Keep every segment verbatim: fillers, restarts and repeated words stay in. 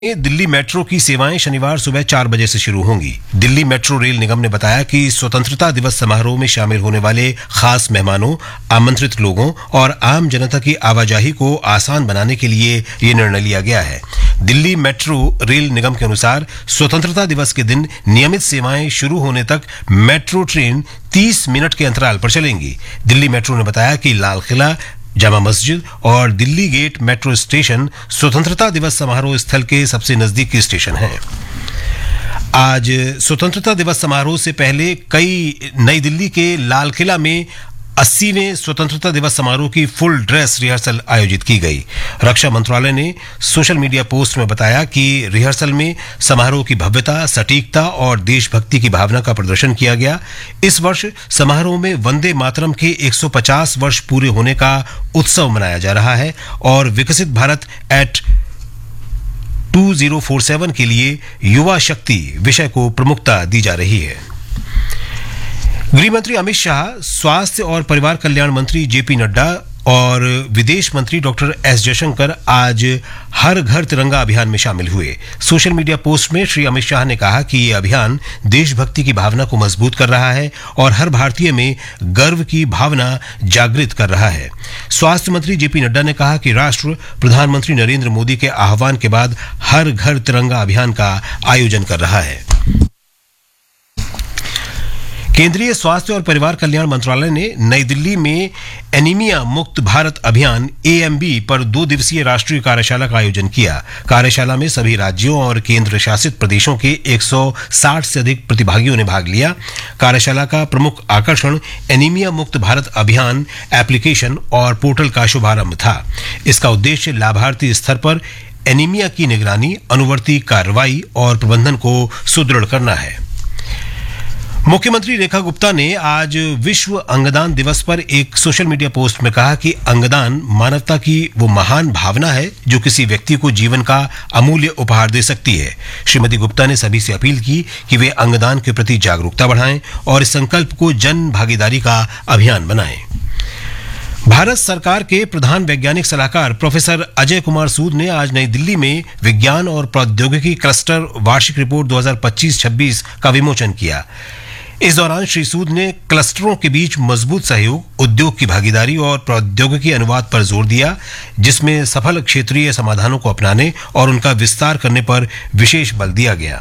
Delhi metro की सेवाएं शनिवार सुबह चार बजे से शुरू होंगी। दिल्ली मेट्रो रेल निगम ने बताया कि स्वतंत्रता दिवस समारोह में शामिल होने वाले खास मेहमानों, आमंत्रित लोगों और आम जनता की आवाजाही को आसान बनाने के लिए ये निर्णय लिया गया है। दिल्ली मेट्रो रेल निगम के अनुसार स्वतंत्रता दिवस के दिन नियमित सेवाएं शुरू होने तक मेट्रो ट्रेन तीस मिनट के अंतराल पर चलेंगी। दिल्ली मेट्रो ने बताया कि लाल किला, जामा मस्जिद और दिल्ली गेट मेट्रो स्टेशन स्वतंत्रता दिवस समारोह स्थल के सबसे नजदीकी स्टेशन हैं। आज स्वतंत्रता दिवस समारोह से पहले कई नई दिल्ली के लाल किला में अस्सीवें स्वतंत्रता दिवस समारोह की फुल ड्रेस रिहर्सल आयोजित की गई। रक्षा मंत्रालय ने सोशल मीडिया पोस्ट में बताया कि रिहर्सल में समारोह की भव्यता, सटीकता और देशभक्ति की भावना का प्रदर्शन किया गया। इस वर्ष समारोह में वंदे मातरम के एक सौ पचास वर्ष पूरे होने का उत्सव मनाया जा रहा है और विकसित भारत एट दो हज़ार सैंतालीस के लिए युवा शक्ति विषय को प्रमुखता दी जा रही है। गृह मंत्री अमित शाह, स्वास्थ्य और परिवार कल्याण मंत्री जेपी नड्डा और विदेश मंत्री डॉक्टर एस जयशंकर आज हर घर तिरंगा अभियान में शामिल हुए। सोशल मीडिया पोस्ट में श्री अमित शाह ने कहा कि ये अभियान देशभक्ति की भावना को मजबूत कर रहा है और हर भारतीय में गर्व की भावना जागृत कर रहा है। स्वास्थ्य मंत्री जेपी नड्डा ने कहा कि राष्ट्र प्रधानमंत्री नरेंद्र मोदी के आह्वान के बाद हर घर तिरंगा अभियान का आयोजन कर रहा है। केंद्रीय स्वास्थ्य और परिवार कल्याण मंत्रालय ने नई दिल्ली में एनीमिया मुक्त भारत अभियान ए एम बी पर दो दिवसीय राष्ट्रीय कार्यशाला का आयोजन किया। कार्यशाला में सभी राज्यों और केंद्र शासित प्रदेशों के एक सौ साठ से अधिक प्रतिभागियों ने भाग लिया। कार्यशाला का प्रमुख आकर्षण एनीमिया मुक्त भारत अभियान एप्लीकेशन और पोर्टल का शुभारंभ था। इसका उद्देश्य लाभार्थी स्तर पर एनीमिया की निगरानी, अनुवर्ती कार्रवाई और प्रबंधन को सुदृढ़ करना है। मुख्यमंत्री रेखा गुप्ता ने आज विश्व अंगदान दिवस पर एक सोशल मीडिया पोस्ट में कहा कि अंगदान मानवता की वो महान भावना है जो किसी व्यक्ति को जीवन का अमूल्य उपहार दे सकती है। श्रीमती गुप्ता ने सभी से अपील की कि वे अंगदान के प्रति जागरूकता बढ़ाएं और इस संकल्प को जन भागीदारी का अभियान बनाएं। भारत सरकार के प्रधान वैज्ञानिक सलाहकार प्रोफेसर अजय कुमार सूद ने आज नई दिल्ली में विज्ञान और प्रौद्योगिकी क्लस्टर वार्षिक रिपोर्ट दो हज़ार पच्चीस छब्बीस का विमोचन किया। इस दौरान श्री सूद ने क्लस्टरों के बीच मजबूत सहयोग, उद्योग की भागीदारी और प्रौद्योगिकी अनुवाद पर जोर दिया, जिसमें सफल क्षेत्रीय समाधानों को अपनाने और उनका विस्तार करने पर विशेष बल दिया गया।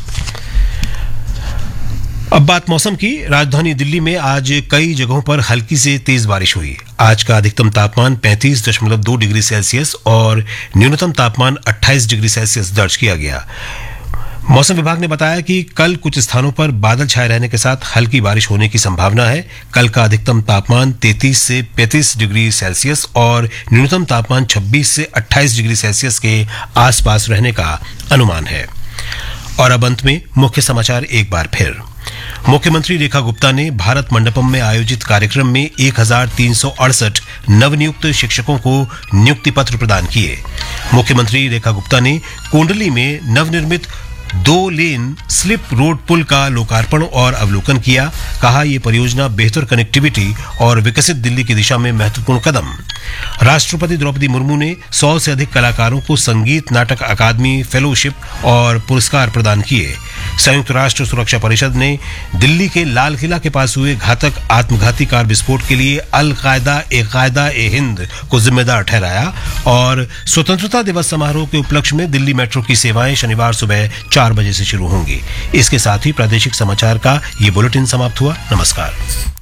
अब बात मौसम की। राजधानी दिल्ली में आज कई जगहों पर हल्की से तेज बारिश हुई। आज का अधिकतम तापमान पैंतीस दशमलव दो डिग्री सेल्सियस और न्यूनतम तापमान अट्ठाईस डिग्री सेल्सियस दर्ज किया गया। मौसम विभाग ने बताया कि कल कुछ स्थानों पर बादल छाए रहने के साथ हल्की बारिश होने की संभावना है। कल का अधिकतम तापमान तैंतीस से पैंतीस डिग्री सेल्सियस और न्यूनतम तापमान छब्बीस से अट्ठाईस डिग्री सेल्सियस के आसपास रहने का अनुमान है। और अब अंत में मुख्य समाचार एक बार फिर। मुख्यमंत्री रेखा गुप्ता ने भारत मंडपम में आयोजित कार्यक्रम में एक हजार तीन सौ अड़सठ नवनियुक्त शिक्षकों को नियुक्ति पत्र प्रदान किए। मुख्यमंत्री रेखा गुप्ता ने कोंडली में नवनिर्मित दो लेन स्लिप रोड पुल का लोकार्पण और अवलोकन किया। कहा यह परियोजना बेहतर कनेक्टिविटी और विकसित दिल्ली की दिशा में महत्वपूर्ण कदम। राष्ट्रपति द्रौपदी मुर्मू ने सौ से अधिक कलाकारों को संगीत नाटक अकादमी फेलोशिप और पुरस्कार प्रदान किए। संयुक्त राष्ट्र सुरक्षा परिषद ने दिल्ली के लाल किला के पास हुए घातक आत्मघाती कार विस्फोट के लिए अल कायदा ए कायदा ए हिंद को जिम्मेदार ठहराया। और स्वतंत्रता दिवस समारोह के उपलक्ष्य में दिल्ली मेट्रो की सेवाएं शनिवार सुबह चार बजे से शुरू होंगी। इसके साथ ही प्रादेशिक समाचार का ये बुलेटिन समाप्त हुआ। नमस्कार।